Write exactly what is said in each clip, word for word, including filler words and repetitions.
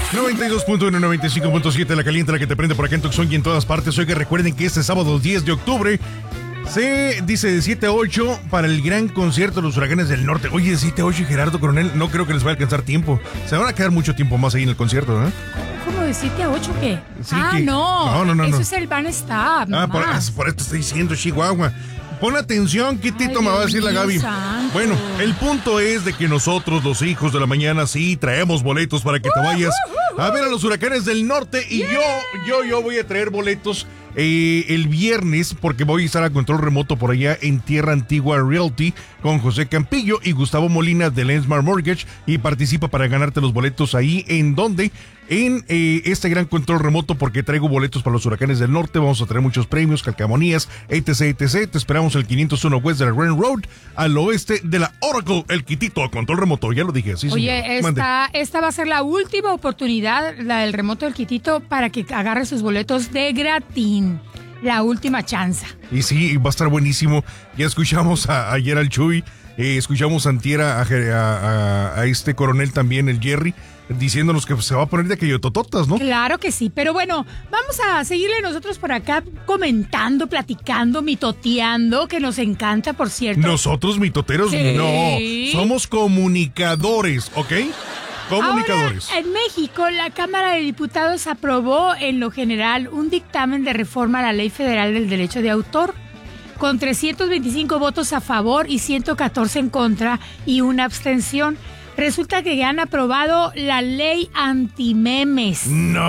noventa y dos punto uno, noventa y cinco punto siete, la caliente, la que te prende por acá en Tucson y en todas partes. Oiga, recuerden que este sábado diez de octubre se dice de siete a ocho para el gran concierto de los Huracanes del Norte. Oye, de siete a ocho, Gerardo Coronel, no creo que les vaya a alcanzar tiempo. Se van a quedar mucho tiempo más ahí en el concierto, ¿eh? ¿Cómo de siete a ocho qué? Sí, ah, que... no. No, no, no. Eso no. es el Van Stop. Ah, por, por esto estoy diciendo, Chihuahua. Pon atención, Quitito, Ay, me va a decir la Gaby. santo. Bueno, el punto es de que nosotros, los hijos de la mañana, sí traemos boletos para que te vayas a ver a los Huracanes del Norte. Y yo, yo, yo voy a traer boletos eh, el viernes, porque voy a estar a control remoto por allá en Tierra Antigua Realty con José Campillo y Gustavo Molina de Lensmar Mortgage, y participa para ganarte los boletos ahí. ¿En dónde? En eh, este gran control remoto, porque traigo boletos para los Huracanes del Norte. Vamos a traer muchos premios, calcamonías, etc, etc. Te esperamos el quinientos uno West de la Grand Road, al oeste de la Oracle, el Quitito, a control remoto. Ya lo dije, sí, Oye, señor. esta, esta va a ser la última oportunidad, la del remoto del Quitito, para que agarre sus boletos de gratín. La última chance. Y sí, va a estar buenísimo. Ya escuchamos a, ayer al Chuy, eh, escuchamos antiera a, a, a, a este coronel también, el Jerry, diciéndonos que se va a poner de aquello tototas, ¿no? Claro que sí, pero bueno, vamos a seguirle nosotros por acá comentando, platicando, mitoteando, que nos encanta, por cierto. Nosotros mitoteros, Sí. no, somos comunicadores, ¿ok? Comunicadores. Ahora, en México, la Cámara de Diputados aprobó en lo general un dictamen de reforma a la Ley Federal del Derecho de Autor, con trescientos veinticinco votos a favor y ciento catorce en contra y una abstención. Resulta que han aprobado la ley antimemes.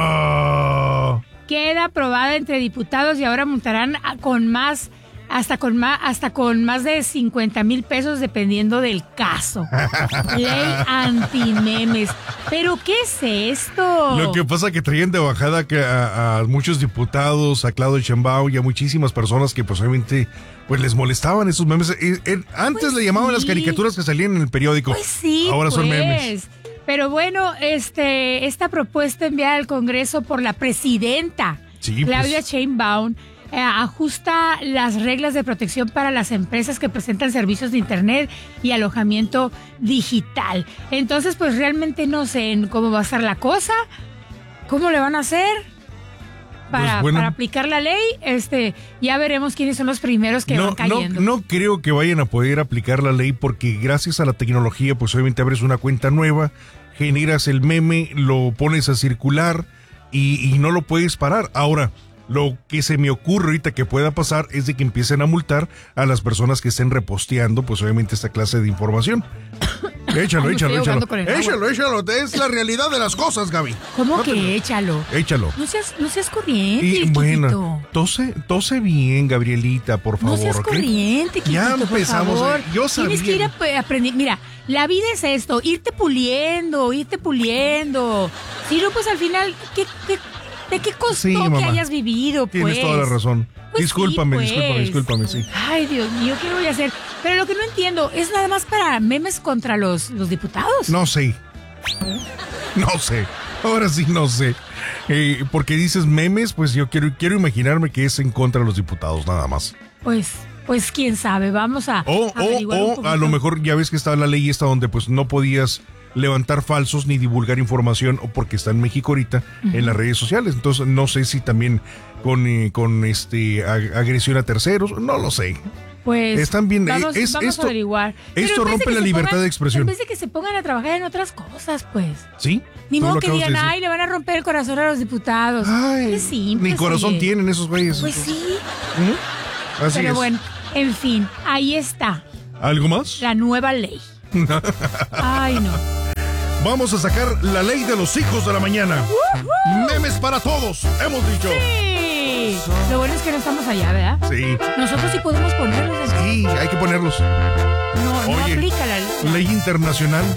No. Queda aprobada entre diputados y ahora multarán a- con más, hasta con más, hasta con más de cincuenta mil pesos dependiendo del caso. Ley antimemes. ¿Pero qué es esto? Lo que pasa que traían de bajada que a, a muchos diputados, a Claudio Sheinbaum y a muchísimas personas que pues obviamente pues les molestaban esos memes. Eh, eh, antes Pues le llamaban sí. las caricaturas que salían en el periódico. Pues sí, ahora son pues. memes. Pero bueno, este, esta propuesta enviada al Congreso por la presidenta Sí, Claudia pues. Sheinbaum eh, ajusta las reglas de protección para las empresas que presentan servicios de internet y alojamiento digital. Entonces, pues realmente no sé en cómo va a estar la cosa, cómo le van a hacer para, Pues bueno. para aplicar la ley. Este, ya veremos quiénes son los primeros que No, van no, cayendo. no creo que vayan a poder aplicar la ley, porque gracias a la tecnología pues obviamente abres una cuenta nueva, generas el meme, lo pones a circular y, y no lo puedes parar. Ahora, lo que se me ocurre ahorita que pueda pasar es de que empiecen a multar a las personas que estén reposteando pues obviamente esta clase de información. Échalo, Ay, me échalo, estoy échalo. ahogando con el agua. Échalo, échalo. Es la realidad de las cosas, Gaby. ¿Cómo No que te- échalo? Échalo. No seas, no seas corriente, Y Quitito. bueno, tose, tose bien, Gabrielita, por favor. No seas ¿ok? corriente, Quitito, Ya por empezamos, favor. eh, yo Tienes que ir sabía. a aprender. Mira, la vida es esto, irte puliendo, irte puliendo. Si no, pues al final, ¿qué, qué, ¿de qué costó Sí, que mamá. hayas vivido, pues? Tienes toda la razón. Pues discúlpame, sí, pues. discúlpame, discúlpame, sí. Ay, Dios mío, ¿qué voy a hacer? Pero lo que no entiendo, ¿es nada más para memes contra los, los diputados? No sé. No sé. Ahora sí no sé. Eh, porque dices memes, pues yo quiero, quiero imaginarme que es en contra de los diputados, nada más. Pues, pues quién sabe, vamos a O, o, averiguar un o a poquito. lo mejor ya ves que está la ley esta donde pues no podías levantar falsos ni divulgar información, o porque está en México ahorita en las redes sociales. Entonces no sé si también con, eh, con este ag- agresión a terceros, no lo sé. Pues Están bien, vamos, es- vamos esto- a averiguar. Pero esto en vez de rompe que la se libertad pongan- de expresión. En vez de que se pongan a trabajar en otras cosas, pues. ¿Sí? Ni Tú modo lo que acabas de digan, decir. ay, le van a romper el corazón a los diputados. Ay, Qué simple, ni corazón oye. tienen esos güeyes. Pues sí, Ujú. Así pero es. bueno, en fin, ahí está, ¿Algo más? la nueva ley. Ay, no. Vamos a sacar la ley de los hijos de la mañana. Memes para todos, hemos dicho. Sí. Lo bueno es que no estamos allá, ¿verdad? Sí, Nosotros sí podemos ponerlos aquí. sí, hay que ponerlos. No, no Oye, aplica la ley. Ley internacional.